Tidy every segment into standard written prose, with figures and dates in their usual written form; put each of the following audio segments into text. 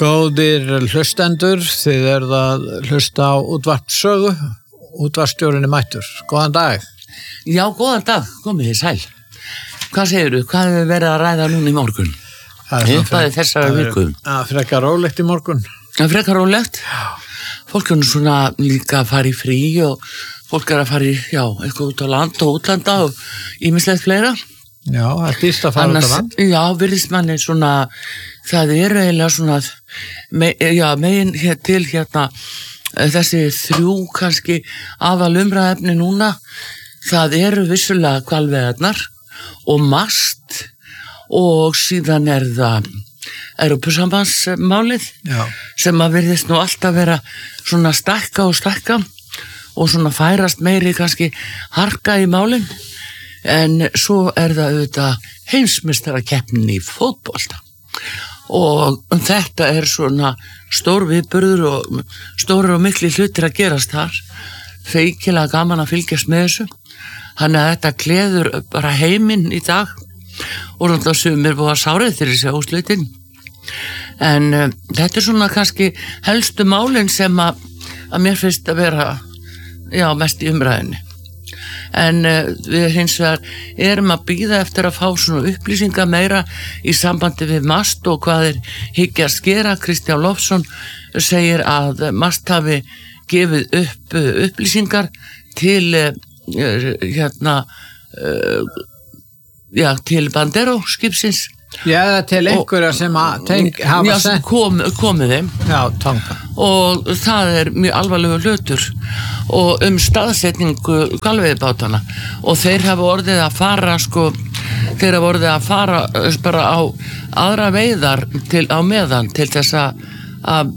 Góðir hlustendur, þið eruð að hlusta á útvarpssögu, útvarpsstjórinn mættur. Góðan dag. Já, góðan dag, komið þið sæl. Hvað segirðu, hvað hefur verið að ræða núna í morgun? Það er þessari viku. Frekar rólegt í morgun. Frekar rólegt? Fólk er svona líka að fara í frí og fólk er að fara í, eitthvað út á land og útlanda og ýmislegt fleira. Já, það er dýrt að fara út á land. Já, virðist manni svona, það er eiginlega svona, megin til þessi þrjú kannski aðal umræðefni núna, það eru vissulega hvalveiðarnar og mast og síðan er það Evrópusambandsmálið sem að virðist nú alltaf vera svona stækka og svona færast meiri kannski harka í málin. En svo er það auðvitað heimsmeistarakeppnin í fótbolta og þetta er svona stór viðburður og stórir og mikli hlutir að gerast þar. Feikilega gaman að fylgjast með þessu. Þannig að þetta gleður bara heiminn í dag og náttúrulega sumir búið að sárið þeirri sjá úrslitin. En þetta er svona kannski helstu málin sem að mér finnst að vera mest í umræðinni. En við hins vegar erum að bíða eftir að fá svona upplýsingar meira í sambandi við mast og hvað er hyggjast gera. Kristján Loftsson segir að mast hafi gefið upp upplýsingar til til Bandero skipsins. Já, til einhverja sem hafa sent. Komið þeim. Já, tanga. Og það er mjög alvarlegur hlutur og staðsetningu hvalveiðibátana og þeir hafa orðið að fara bara á aðra veiðar á meðan til þess að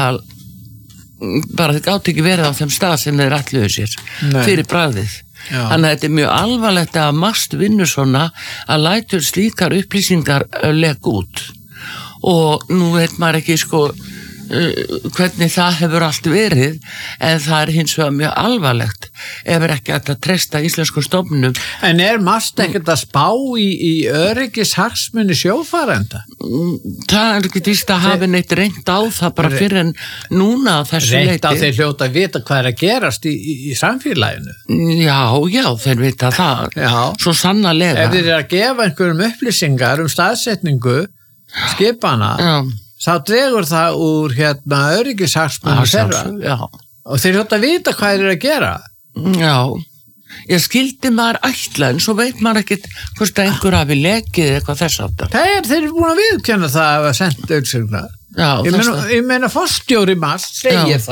bara þið gátt ekki verið á þeim stað sem þeir ætluðu sér fyrir bragðið. Þannig að þetta er mjög alvarlegt að mast vinnur svona að lætur slíkar upplýsingar legg út og nú veit maður ekki hvernig það hefur allt verið en það er hins vegar mjög alvarlegt ef ekki að treysta íslenskum stofnunum. En er mast ekkert að spá í öryggishagsmuni sjófarenda? Það er ekki víst að hafi neitt reynt á það bara fyrir en núna á þessu leyti. Reynt á þeir hljóta að vita hvað er að gerast í samfélaginu? Já, þeir vita það. Já. Svo sannarlega. Ef þeir eru að gefa einhverjum upplýsingar staðsetningu skipana þá dregur það úr öryggishagsmunum þeirra og þeir hljóta að vita hvað þeir eru að gera. Já, ég skildi maður ætla en svo veit maður ekkert hvort að einhver hafi lekið eitthvað þess aftar. Þeir eru búin að viðurkenna það að hafa sendt auðsögnar. Ég meina forstjóri mast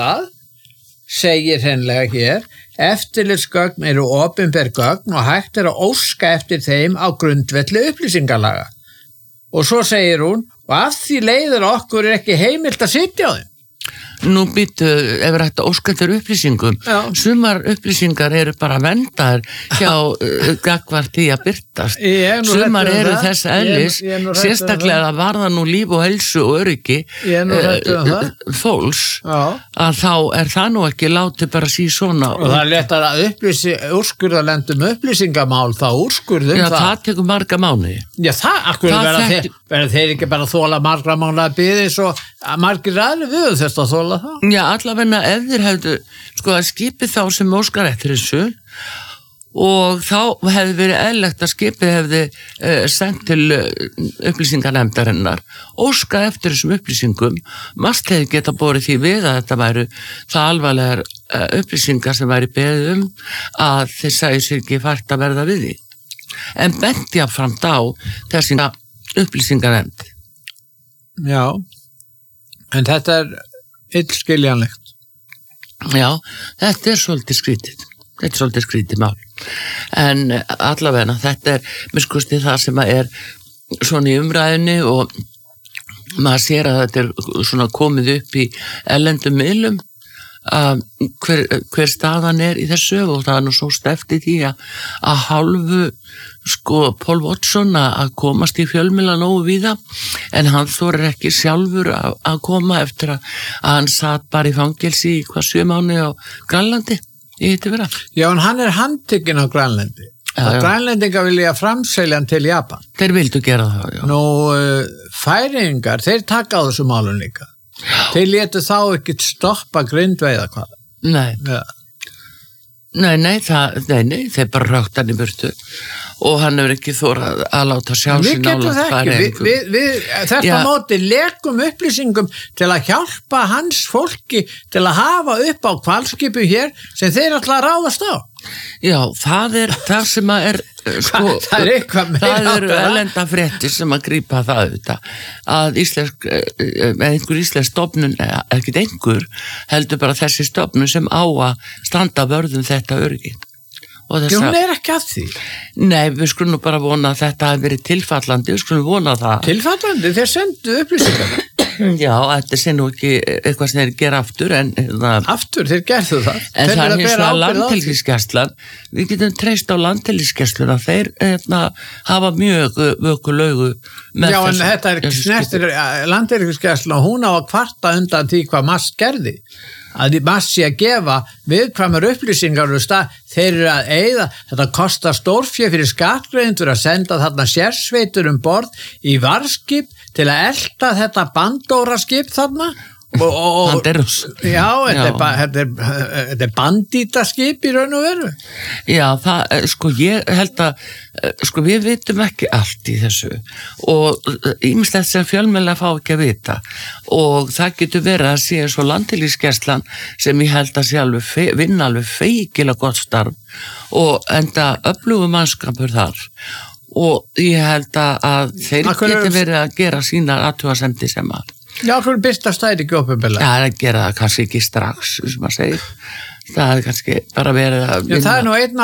segir hreinlega hér: eftirlitsgögn eru opinber gögn og hægt er að óska eftir þeim á grundvelli upplýsingalaga. Og svo segir hún: og af því leiðir okkur er ekki heimilt að sitja á þeim. Nú býttu, ef þetta óska eftir upplýsingum, sumar upplýsingar eru bara vendaðar hjá gagnvart því að birtast. Sumar eru þess eðlis, sérstaklega að varða nú líf og heilsu og öryggi fólks, að þá er það nú ekki látið bara sí svona. Og það er léttar að úrskurðarlendum upplýsingamál, þá úrskurðum það. Já, það tekur marga mánuði. Já, verða þeir ekki bara þola margra mánuði að byggja svo að margir aðri við þess að þola það? Já, allavegna ef þeir hefðu að skipið þá sem óskar eftir þessu og þá hefði verið eðlilegt að skipið hefði sendt til upplýsingarnefndarinnar óska eftir þessum upplýsingum. Mast hefði geta borið því við að þetta væru það alvarlegar upplýsingar sem væri beðið að þeir sæði sér ekki fært að verða við því. En benti áframt á þessi upplýsingarnefnd. Já, en þetta er illskiljanlegt. Já, þetta er svolítið skrítið. Þetta er svolítið skrítið mál. En allavega, þetta er miskusti það sem er svona í umræðinni og maður sér að þetta er svona komið upp í erlendum miðlum hver staðan er í þessu og það er nú svo eftir því að hálfu Paul Watson að komast í fjölmiðla nógu víða en hann þorir ekki sjálfur að koma eftir að hann satt bara í fangelsi í 7 mánuði á Grænlandi í hittivera. Já, en hann er handtekinn á Grænlandi. Grænlendingar vilja framselja hann til Japan. Þeir vildu gera það, já. Nú, Færeyingar, þeir taka á þessu málum líka. Þeir létu þá ekki stoppa grindveiða hvað? Nei. Ja. Nei, þeir bara rögt hann í burtu og hann hefur ekki þórað að láta sjá sín nálægt Færeyingum. Við þetta móti lekum upplýsingum til að hjálpa hans fólki til að hafa upp á hvalskipu hér sem þeir ætla að ráðast á. Já, það er það sem að sko, það er eitthvað meira það eru erlenda fréttir sem að grípa það auðvitað að einhver íslensk stofnun, ekkert einhver heldur bara þessi stofnun sem á að standa vörðum þetta öryggi. Jú, hún er ekki að því. Nei, við skulum nú bara vona að þetta hafi verið tilfallandi, við skulum vona það. Tilfallandi? Þeir sendu upplýsingar. Já, þetta sé nú ekki eitthvað sem þeir gera aftur en aftur, þeir gerðu það. En það er hins vegar landhelgisgæslan. Við getum treyst á landhelgisgæsluna. Þeir hafa mjög vökulaugu með já, en þetta er snertir landhelgisgæslan og hún á að kvarta undan því hvað MAST gerði. Að MAST sé að gefa viðkvæmar upplýsingar þeir eru að eyða, þetta kostar stórfé fyrir skattgreiðendur að senda þarna sérsveitur borð í varðskip til að elta þetta bandóraskip þarna Banderos. Já, þetta er bandítaskip í raun og veru. Já, það, sko ég held að sko við vitum ekki allt í þessu og ýmislegt sem fjölmiðlar fá ekki að vita og það getur verið að sé svo landhelgisgæslan sem ég held að sé alveg vinna alveg feikilega gott starf og enda öflugur mannskapur þar og ég held að þeir getur verið að gera sínar athugasemdir sem að já, hvernig byrsta stæði ekki opinberlega? Já, það gera það kannski ekki strax, sem maður segir. Það er kannski bara verið að vinna. Já, það er nú einn